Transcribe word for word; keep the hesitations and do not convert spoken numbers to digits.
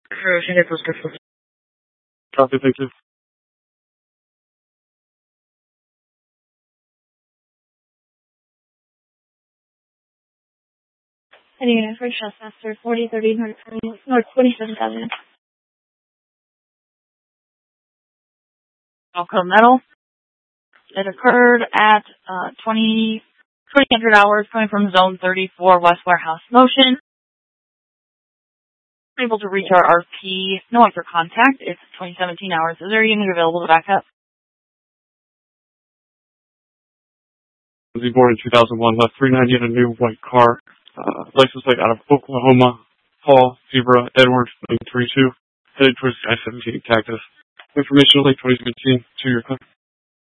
Copy, thank you. Heading unit for Shellmaster, forty thirty North, North forty-seventh Avenue. Elko Metal. It occurred at uh, twenty, twenty hundred hours coming from Zone thirty-four West Warehouse Motion. Able to reach our R P. No one for contact. It's twenty seventeen hours. Is there a unit available to back up? Was he born in two thousand one, left three ninety in a new white car. Uh, license plate out of Oklahoma. Paul Zebra Edwards nine three two. Headed towards I seventeen Cactus. Information late twenty seventeen. To your clip.